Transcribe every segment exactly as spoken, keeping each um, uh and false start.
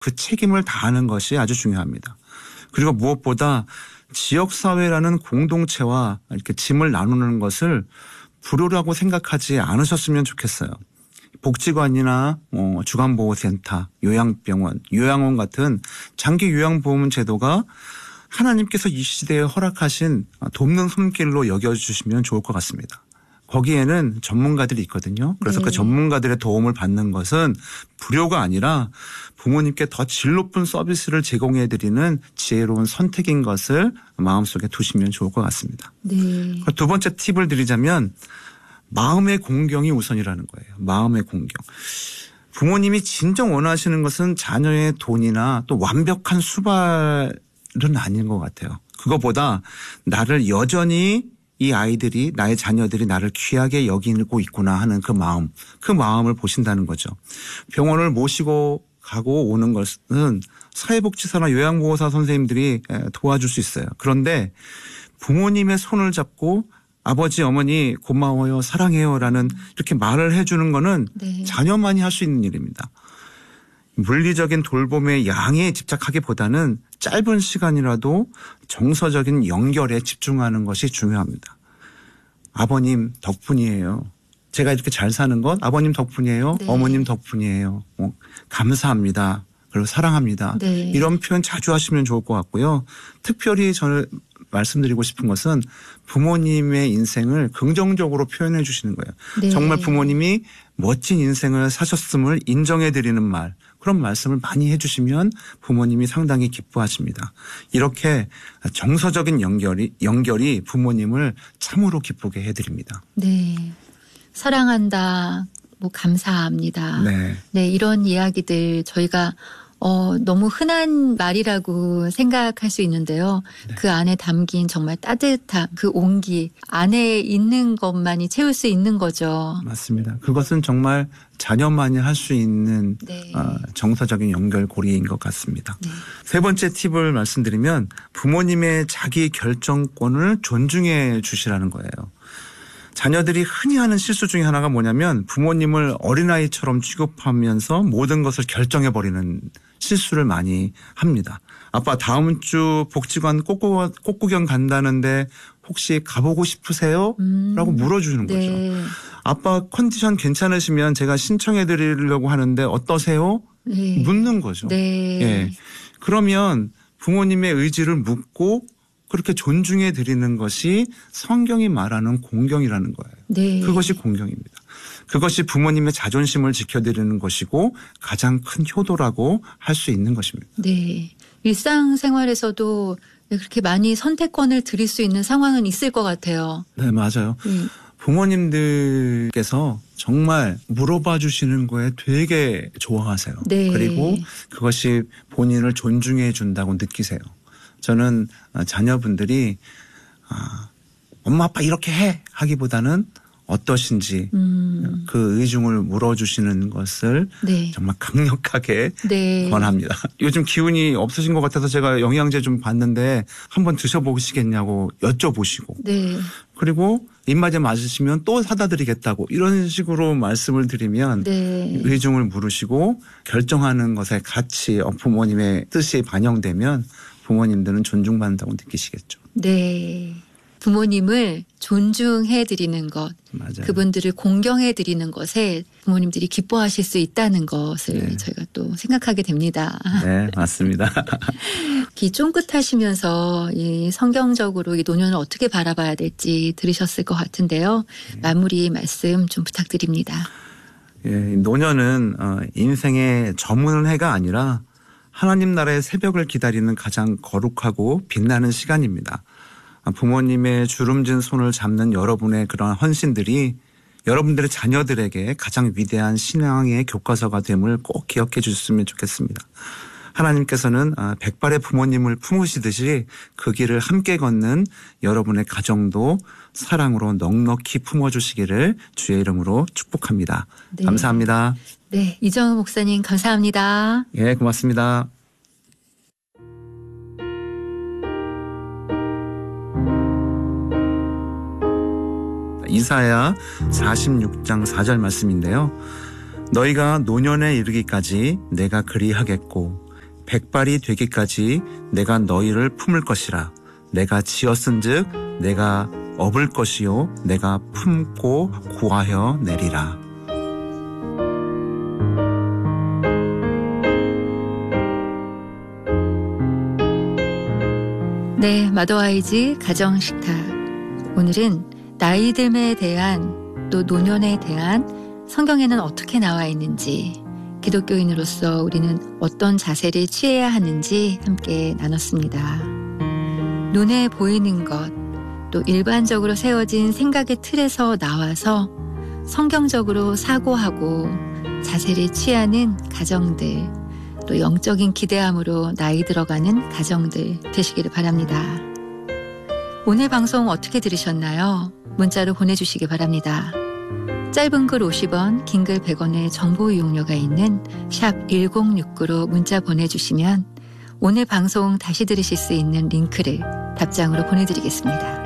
그 책임을 다하는 것이 아주 중요합니다. 그리고 무엇보다 지역사회라는 공동체와 이렇게 짐을 나누는 것을 불효라고 생각하지 않으셨으면 좋겠어요. 복지관이나 어, 주간보호센터, 요양병원, 요양원 같은 장기 요양보험 제도가 하나님께서 이 시대에 허락하신 돕는 손길로 여겨주시면 좋을 것 같습니다. 거기에는 전문가들이 있거든요. 그래서 네. 그 전문가들의 도움을 받는 것은 불효가 아니라 부모님께 더 질 높은 서비스를 제공해드리는 지혜로운 선택인 것을 마음속에 두시면 좋을 것 같습니다. 네. 두 번째 팁을 드리자면 마음의 공경이 우선이라는 거예요. 마음의 공경. 부모님이 진정 원하시는 것은 자녀의 돈이나 또 완벽한 수발은 아닌 것 같아요. 그거보다 나를 여전히 이 아이들이 나의 자녀들이 나를 귀하게 여기고 있구나 하는 그 마음, 그 마음을 보신다는 거죠. 병원을 모시고 가고 오는 것은 사회복지사나 요양보호사 선생님들이 도와줄 수 있어요. 그런데 부모님의 손을 잡고 아버지, 어머니 고마워요, 사랑해요라는 이렇게 말을 해주는 거는 네. 자녀만이 할 수 있는 일입니다. 물리적인 돌봄의 양에 집착하기보다는 짧은 시간이라도 정서적인 연결에 집중하는 것이 중요합니다. 아버님 덕분이에요. 제가 이렇게 잘 사는 건 아버님 덕분이에요. 네. 어머님 덕분이에요. 어, 감사합니다. 그리고 사랑합니다. 네. 이런 표현 자주 하시면 좋을 것 같고요. 특별히 저는 말씀드리고 싶은 것은 부모님의 인생을 긍정적으로 표현해 주시는 거예요. 네. 정말 부모님이 멋진 인생을 사셨음을 인정해 드리는 말, 그런 말씀을 많이 해 주시면 부모님이 상당히 기뻐하십니다. 이렇게 정서적인 연결이, 연결이 부모님을 참으로 기쁘게 해 드립니다. 네. 사랑한다, 뭐 감사합니다. 네. 네, 이런 이야기들 저희가 어, 너무 흔한 말이라고 생각할 수 있는데요. 네. 그 안에 담긴 정말 따뜻한 그 온기 안에 있는 것만이 채울 수 있는 거죠. 맞습니다. 그것은 정말 자녀만이 할 수 있는 네. 어, 정서적인 연결고리인 것 같습니다. 네. 세 번째 팁을 말씀드리면 부모님의 자기 결정권을 존중해 주시라는 거예요. 자녀들이 흔히 하는 실수 중에 하나가 뭐냐면 부모님을 어린아이처럼 취급하면서 모든 것을 결정해버리는 실수를 많이 합니다. 아빠 다음 주 복지관 꽃구, 꽃구경 간다는데 혹시 가보고 싶으세요? 음. 라고 물어주는 거죠. 네. 아빠 컨디션 괜찮으시면 제가 신청해 드리려고 하는데 어떠세요? 네. 묻는 거죠. 네. 예. 그러면 부모님의 의지를 묻고 그렇게 존중해 드리는 것이 성경이 말하는 공경이라는 거예요. 네. 그것이 공경입니다. 그것이 부모님의 자존심을 지켜드리는 것이고 가장 큰 효도라고 할 수 있는 것입니다. 네. 일상생활에서도 그렇게 많이 선택권을 드릴 수 있는 상황은 있을 것 같아요. 네, 맞아요. 네. 부모님들께서 정말 물어봐 주시는 거에 되게 좋아하세요. 네. 그리고 그것이 본인을 존중해 준다고 느끼세요. 저는 자녀분들이 엄마 아빠 이렇게 해 하기보다는 어떠신지 음. 그 의중을 물어주시는 것을 네. 정말 강력하게 네. 권합니다. 요즘 기운이 없으신 것 같아서 제가 영양제 좀 봤는데 한번 드셔보시겠냐고 여쭤보시고 네. 그리고 입맛에 맞으시면 또 사다 드리겠다고 이런 식으로 말씀을 드리면 네. 의중을 물으시고 결정하는 것에 같이 부모님의 뜻이 반영되면 부모님들은 존중받는다고 느끼시겠죠. 네. 부모님을 존중해 드리는 것, 맞아요. 그분들을 공경해 드리는 것에 부모님들이 기뻐하실 수 있다는 것을 네. 저희가 또 생각하게 됩니다. 네, 맞습니다. 귀 쫑긋하시면서 이 성경적으로 이 노년을 어떻게 바라봐야 될지 들으셨을 것 같은데요. 마무리 말씀 좀 부탁드립니다. 예, 노년은 인생의 저무는 해가 아니라 하나님 나라의 새벽을 기다리는 가장 거룩하고 빛나는 시간입니다. 부모님의 주름진 손을 잡는 여러분의 그런 헌신들이 여러분들의 자녀들에게 가장 위대한 신앙의 교과서가 됨을 꼭 기억해 주셨으면 좋겠습니다. 하나님께서는 백발의 부모님을 품으시듯이 그 길을 함께 걷는 여러분의 가정도 사랑으로 넉넉히 품어주시기를 주의 이름으로 축복합니다. 네. 감사합니다. 네, 이정우 목사님 감사합니다. 예, 고맙습니다. 이사야 사십육 장 사 절 말씀인데요. 너희가 노년에 이르기까지 내가 그리하겠고 백발이 되기까지 내가 너희를 품을 것이라. 내가 지었은즉 내가 업을 것이요 내가 품고 구하여 내리라. 네, 마더와이즈 가정식탁. 오늘은 나이듦에 대한 또 노년에 대한 성경에는 어떻게 나와 있는지, 기독교인으로서 우리는 어떤 자세를 취해야 하는지 함께 나눴습니다. 눈에 보이는 것, 또 일반적으로 세워진 생각의 틀에서 나와서 성경적으로 사고하고 자세를 취하는 가정들, 또 영적인 기대함으로 나이 들어가는 가정들 되시기를 바랍니다. 오늘 방송 어떻게 들으셨나요? 문자로 보내주시기 바랍니다. 짧은 글 오십 원, 긴 글 백 원의 정보 이용료가 있는 샵 일공육구로 문자 보내주시면 오늘 방송 다시 들으실 수 있는 링크를 답장으로 보내드리겠습니다.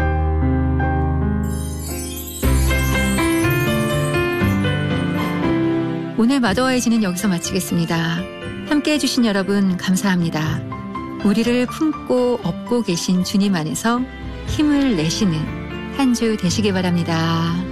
오늘 마더와이즈는 여기서 마치겠습니다. 함께해 주신 여러분 감사합니다. 우리를 품고 업고 계신 주님 안에서 힘을 내시는 한 주 되시기 바랍니다.